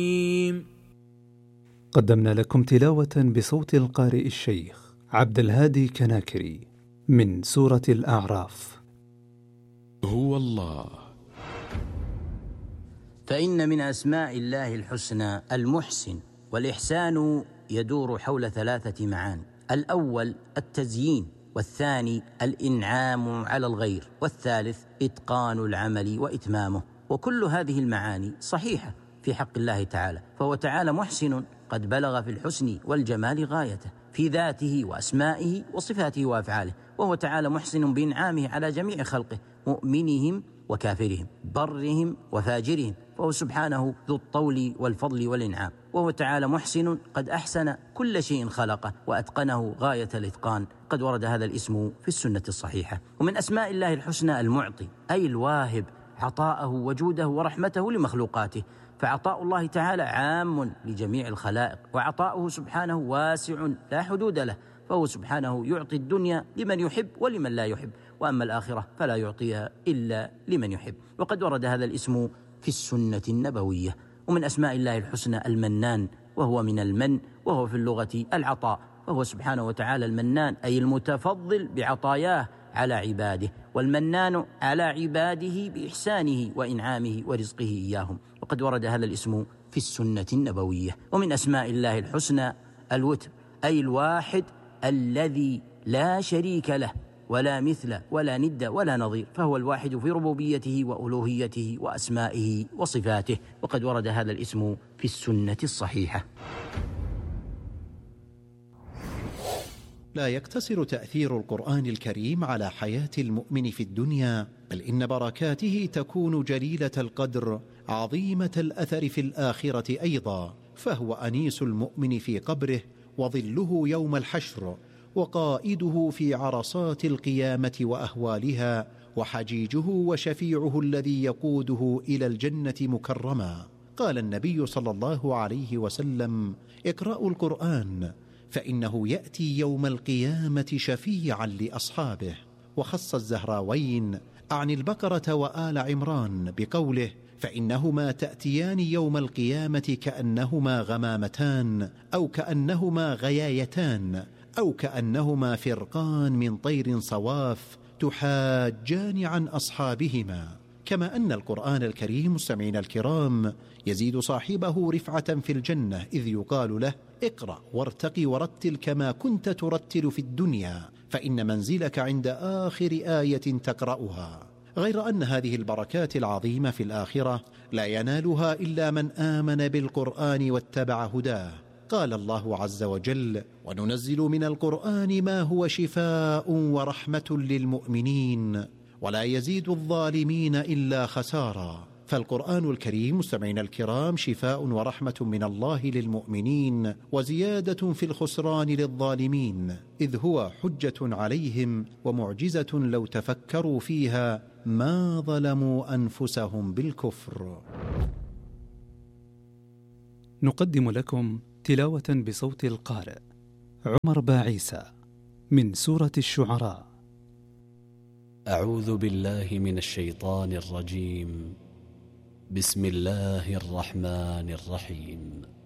قدمنا لكم تلاوة بصوت القارئ الشيخ عبد الهادي كناكري من سورة الأعراف. هو الله. فإن من أسماء الله الحسنى المحسن، والإحسان يدور حول 3 معاني: الأول التزيين، والثاني الإنعام على الغير، والثالث إتقان العمل وإتمامه. وكل هذه المعاني صحيحة في حق الله تعالى، فهو تعالى محسن قد بلغ في الحسن والجمال غايته في ذاته وأسمائه وصفاته وأفعاله، وهو تعالى محسن بإنعامه على جميع خلقه، مؤمنهم وكافرهم، برهم وفاجرهم، فهو سبحانه ذو الطول والفضل والإنعام. وهو تعالى محسن قد أحسن كل شيء خلقه وأتقنه غاية الإتقان، قد ورد هذا الاسم في السنة الصحيحة. ومن أسماء الله الحسنى المعطي، أي الواهب، عطاءه وجوده ورحمته لمخلوقاته، فعطاء الله تعالى عام لجميع الخلائق، وعطاؤه سبحانه واسع لا حدود له، فهو سبحانه يعطي الدنيا لمن يحب ولمن لا يحب، وأما الآخرة فلا يعطيها إلا لمن يحب. وقد ورد هذا الاسم في السنة النبوية. ومن أسماء الله الحسنى المنان، وهو من المن، وهو في اللغة العطاء، فهو سبحانه وتعالى المنان أي المتفضل بعطاياه على عباده، والمنان على عباده بإحسانه وإنعامه ورزقه إياهم. وقد ورد هذا الاسم في السنة النبوية. ومن أسماء الله الحسنى الوتر، أي الواحد الذي لا شريك له ولا مثل ولا ند ولا نظير، فهو الواحد في ربوبيته وألوهيته وأسمائه وصفاته. وقد ورد هذا الاسم في السنة الصحيحة. لا يقتصر تأثير القرآن الكريم على حياة المؤمن في الدنيا، بل إن بركاته تكون جليلة القدر عظيمة الأثر في الآخرة أيضا، فهو أنيس المؤمن في قبره، وظله يوم الحشر، وقائده في عرصات القيامة وأهوالها، وحجيجه وشفيعه الذي يقوده إلى الجنة مكرما. قال النبي صلى الله عليه وسلم: اقرأوا القرآن فإنه يأتي يوم القيامة شفيعا لأصحابه. وخص الزهراوين عن البقرة وآل عمران بقوله: فإنهما تأتيان يوم القيامة كأنهما غمامتان، أو كأنهما غيايتان، أو كأنهما فرقان من طير صواف تحاجان عن أصحابهما. كما أن القرآن الكريم مستمعين الكرام يزيد صاحبه رفعة في الجنة، إذ يقال له: اقرأ وارتقي ورتل كما كنت ترتل في الدنيا، فإن منزلك عند آخر آية تقرأها. غير أن هذه البركات العظيمة في الآخرة لا ينالها إلا من آمن بالقرآن واتبع هداه. قال الله عز وجل: وننزل من القرآن ما هو شفاء ورحمة للمؤمنين ولا يزيد الظالمين إلا خسارا. فالقرآن الكريم مستمعين الكرام شفاء ورحمة من الله للمؤمنين، وزيادة في الخسران للظالمين، إذ هو حجة عليهم ومعجزة لو تفكروا فيها ما ظلموا أنفسهم بالكفر. نقدم لكم تلاوة بصوت القارئ عمر باعيسى من سورة الشعراء. أعوذ بالله من الشيطان الرجيم. بسم الله الرحمن الرحيم.